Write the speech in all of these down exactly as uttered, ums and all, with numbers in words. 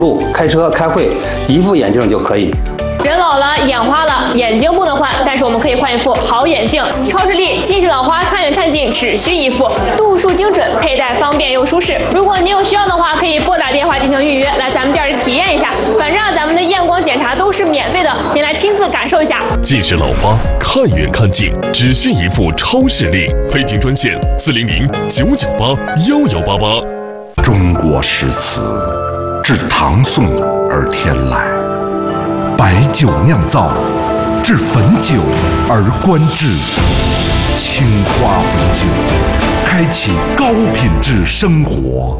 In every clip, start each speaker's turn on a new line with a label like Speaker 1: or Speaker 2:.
Speaker 1: 路、开车、开会，一副眼镜就可以。
Speaker 2: 人老了，眼花了，眼睛不能换，但是我们可以换一副好眼镜。超视力、近视老花，看远看近只需一副，度数精准，佩戴方便又舒适。如果您有需要的话，可以拨打电话进行预约，来咱们店里体验一下。反正咱们的验光检查都是免费的，您来亲自感受一下。
Speaker 3: 近视老花，看远看近只需一副超视力，配镜专线四零零九九八幺幺八八。
Speaker 4: 中国诗词自唐宋而天来，白酒酿造，至汾酒而观致。青花汾酒，开启高品质生活。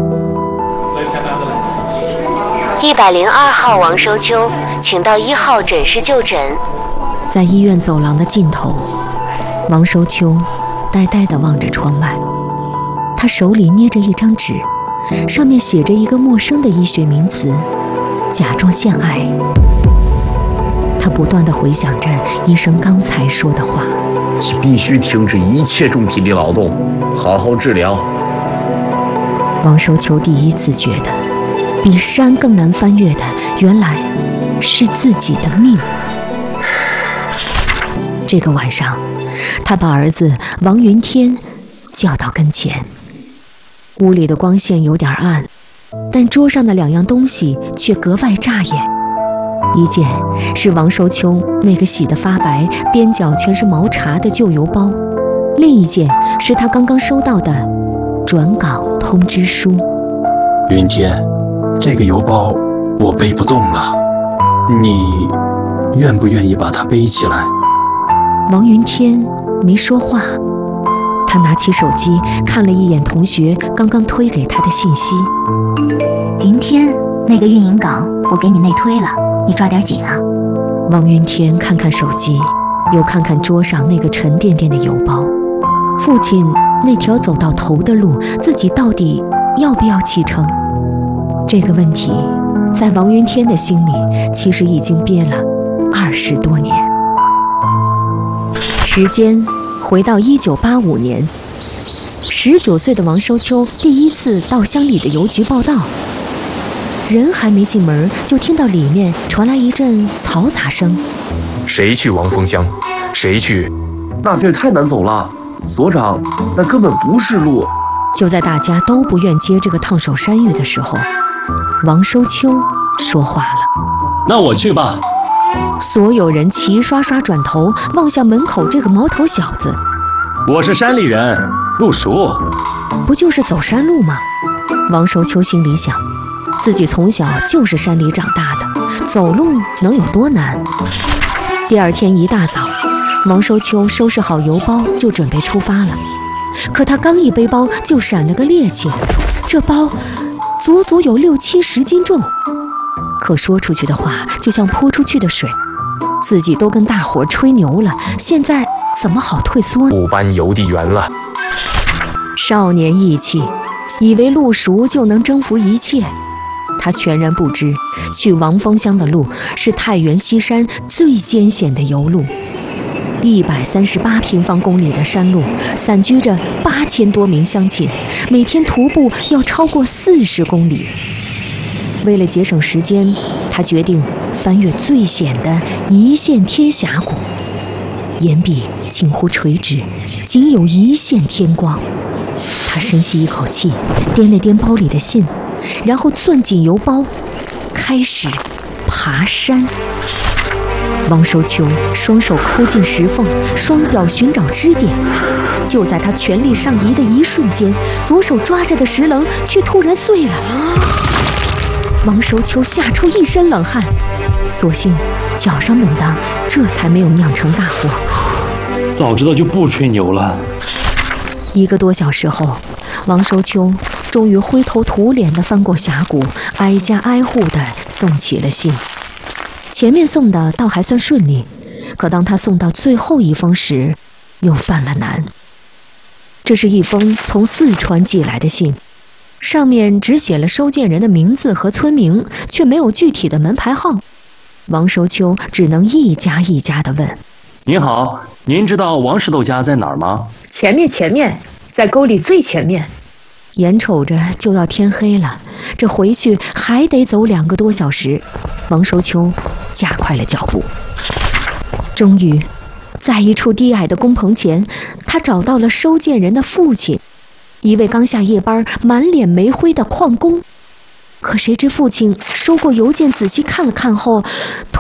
Speaker 5: 一百零二号王收秋，请到一号诊室就诊。
Speaker 6: 在医院走廊的尽头，王收秋呆呆地望着窗外，他手里捏着一张纸，上面写着一个陌生的医学名词——甲状腺癌。他不断地回想着医生刚才说的话：
Speaker 7: 你必须停止一切重体力劳动，好好治疗。
Speaker 6: 王收秋第一次觉得，比山更难翻越的，原来是自己的命。这个晚上，他把儿子王云天叫到跟前。屋里的光线有点暗，但桌上的两样东西却格外扎眼。一件是王收秋那个洗得发白、边角全是毛茬的旧邮包，另一件是他刚刚收到的转岗通知书。
Speaker 8: 云天，这个邮包我背不动了，你愿不愿意把它背起来？
Speaker 6: 王云天没说话，他拿起手机看了一眼同学刚刚推给他的信息。
Speaker 9: 云天，那个运营岗我给你内推了，你抓点紧啊。
Speaker 6: 王云天看看手机，又看看桌上那个沉甸甸的邮包。父亲那条走到头的路，自己到底要不要启程？这个问题在王云天的心里其实已经憋了二十多年。时间回到一九八五年，十九岁的王收秋第一次到乡里的邮局报到。人还没进门，就听到里面传来一阵嘈杂声。
Speaker 7: 谁去王峰乡？谁去？
Speaker 10: 那地儿太难走了，所长，那根本不是路。
Speaker 6: 就在大家都不愿接这个烫手山芋的时候，王收秋说话了：
Speaker 8: 那我去吧。
Speaker 6: 所有人齐刷刷转头望向门口这个毛头小子。
Speaker 8: 我是山里人，陆熟。
Speaker 6: 不就是走山路吗？王收秋心里想，自己从小就是山里长大的，走路能有多难？第二天一大早，王收秋收拾好邮包就准备出发了。可他刚一背包就闪了个趔趄，这包足足有六七十斤重。可说出去的话就像泼出去的水，自己都跟大伙吹牛了，现在怎么好退缩呢？
Speaker 7: 不搬邮递员了。
Speaker 6: 少年意气，以为陆熟就能征服一切。他全然不知，去王峰乡的路是太原西山最艰险的油路，一百三十八平方公里的山路，散居着八千多名乡亲，每天徒步要超过四十公里。为了节省时间，他决定翻越最险的一线天峡谷，岩壁近乎垂直，仅有一线天光。他深吸一口气，掂了掂包里的信，然后攥紧邮包，开始爬山。王收秋双手抠进石缝，双脚寻找支点。就在他全力上移的一瞬间，左手抓着的石棱却突然碎了。王收秋吓出一身冷汗，所幸脚上稳当，这才没有酿成大祸。
Speaker 8: 早知道就不吹牛了。
Speaker 6: 一个多小时后，王收秋终于灰头土脸地翻过峡谷，挨家挨户地送起了信。前面送的倒还算顺利，可当他送到最后一封时，又犯了难。这是一封从四川寄来的信，上面只写了收件人的名字和村名，却没有具体的门牌号。王收秋只能一家一家地问：
Speaker 8: 您好，您知道王石头家在哪儿吗？
Speaker 11: 前面前面，在沟里最前面。
Speaker 6: 眼瞅着就要天黑了，这回去还得走两个多小时。王收秋加快了脚步。终于，在一处低矮的工棚前，他找到了收件人的父亲，一位刚下夜班、满脸煤灰的矿工。可谁知父亲收过邮件，仔细看了看后，